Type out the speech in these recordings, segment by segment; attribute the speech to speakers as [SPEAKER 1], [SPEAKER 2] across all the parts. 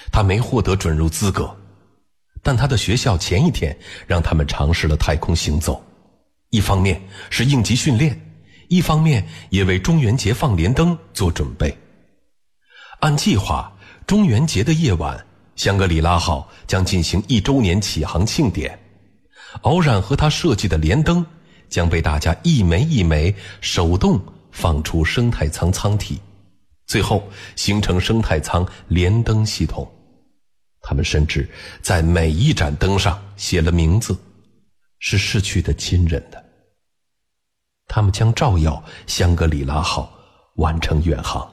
[SPEAKER 1] 他没获得准入资格，但他的学校前一天让他们尝试了太空行走，一方面是应急训练，一方面也为中元节放连灯做准备。按计划，中元节的夜晚，香格里拉号将进行1周年启航庆典。敖冉和他设计的连灯将被大家一枚一枚手动放出生态舱舱体，最后形成生态舱连灯系统。他们甚至在每一盏灯上写了名字，是逝去的亲人的。他们将照耀香格里拉号完成远航。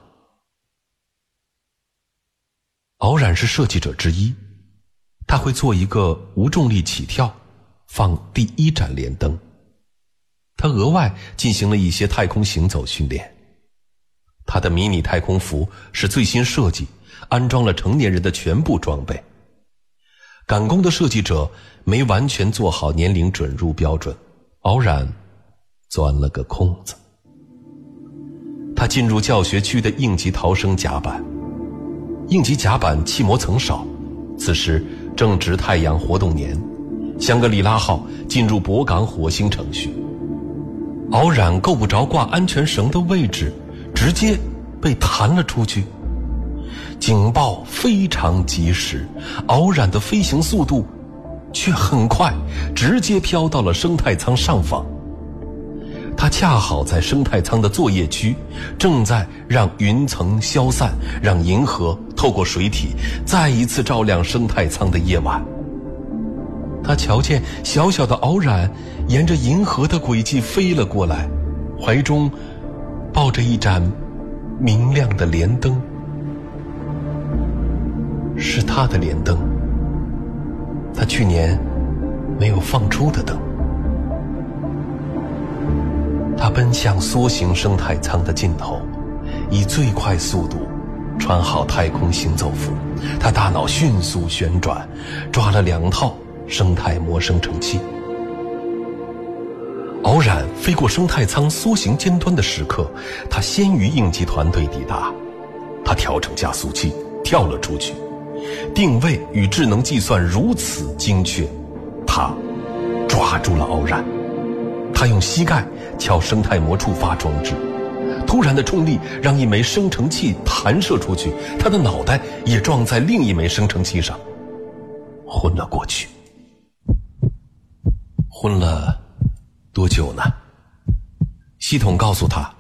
[SPEAKER 1] 敖冉是设计者之一，他会做一个无重力起跳，放第1盏连灯。他额外进行了一些太空行走训练。他的迷你太空服是最新设计，安装了成年人的全部装备。赶工的设计者没完全做好年龄准入标准，敖冉钻了个空子。他进入教学区的应急逃生甲板。应急甲板气膜层少，此时正值太阳活动年，香格里拉号进入泊港火星程序。敖冉够不着挂安全绳的位置，直接被弹了出去。警报非常及时，敖冉的飞行速度却很快，直接飘到了生态舱上方。他恰好在生态舱的作业区，正在让云层消散，让银河透过水体再一次照亮生态舱的夜晚。他瞧见小小的敖冉沿着银河的轨迹飞了过来，怀中抱着一盏明亮的连灯。是他的连灯，他去年没有放出的灯。他奔向梭形生态舱的尽头，以最快速度穿好太空行走服。他大脑迅速旋转，抓了2套生态膜生成器。敖冉飞过生态舱梭形尖端的时刻，他先于应急团队抵达。他调整加速器，跳了出去。定位与智能计算如此精确，他抓住了敖冉。他用膝盖敲生态膜触发装置，突然的冲力让一枚生成器弹射出去，他的脑袋也撞在另一枚生成器上，昏了过去。昏了多久呢？系统告诉他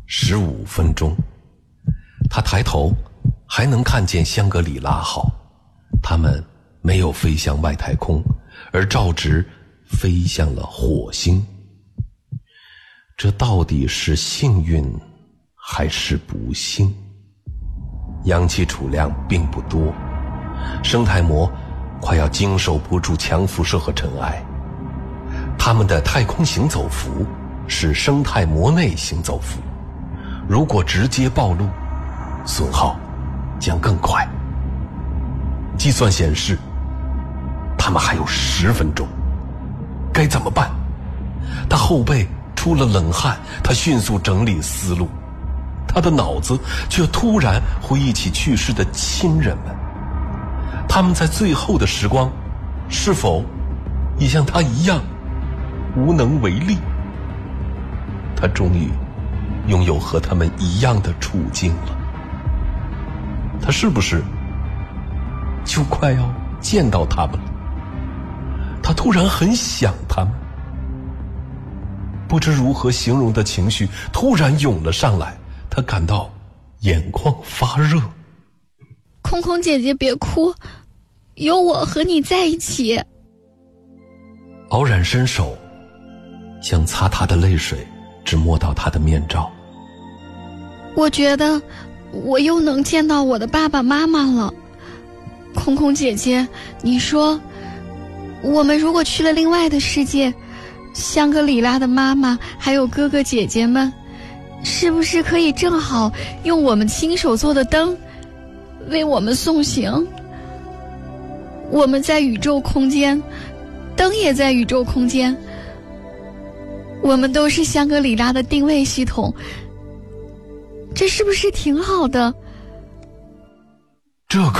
[SPEAKER 1] 15分钟。他抬头还能看见香格里拉号，他们没有飞向外太空，而照直飞向了火星。这到底是幸运还是不幸？氧气储量并不多，生态膜快要经受不住强辐射和尘埃。他们的太空行走服是生态膜内行走服，如果直接暴露，损耗将更快。计算显示他们还有10分钟，该怎么办？他后背出了冷汗，他迅速整理思路，他的脑子却突然回忆起去世的亲人们。他们在最后的时光是否也像他一样无能为力？他终于拥有和他们一样的处境了。他是不是就快要见到他们了？他突然很想他们，不知如何形容的情绪突然涌了上来，他感到眼眶发热。
[SPEAKER 2] 空空姐姐别哭，有我和你在一起。
[SPEAKER 1] 敖冉伸手想擦他的泪水，只摸到他的面罩。
[SPEAKER 2] 我觉得我又能见到我的爸爸妈妈了。空空姐姐，你说我们如果去了另外的世界，香格里拉的妈妈还有哥哥姐姐们，是不是可以正好用我们亲手做的灯为我们送行？我们在宇宙空间，灯也在宇宙空间，我们都是香格里拉的定位系统，这是不是挺好的？
[SPEAKER 1] 这